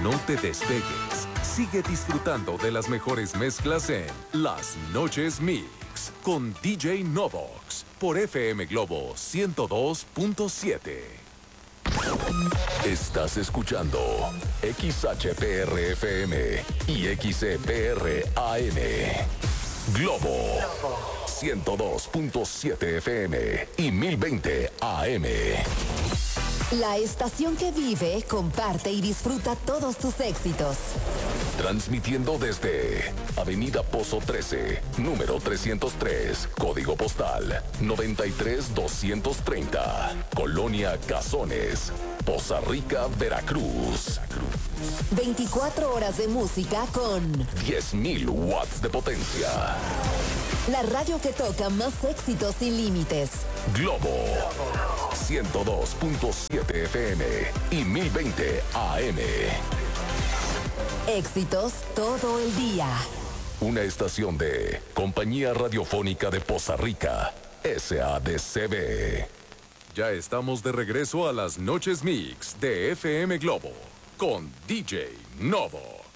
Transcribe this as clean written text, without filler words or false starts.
No te despegues. Sigue disfrutando de las mejores mezclas en Las Noches Mix con DJ Novox por FM Globo 102.7. Estás escuchando XHPR-FM y XCPR-AM. Globo 102.7 FM y 1020 AM. La estación que vive, comparte y disfruta todos tus éxitos. Transmitiendo desde Avenida Pozo 13, número 303, código postal 93230, Colonia Cazones, Poza Rica, Veracruz. 24 horas de música con 10.000 watts de potencia. La radio que toca más éxitos sin límites. Globo 102.7 FM y 1020 AM. Éxitos todo el día. Una estación de Compañía Radiofónica de Poza Rica, SADCB. Ya estamos de regreso a Las Noches Mix de FM Globo con DJ Novox.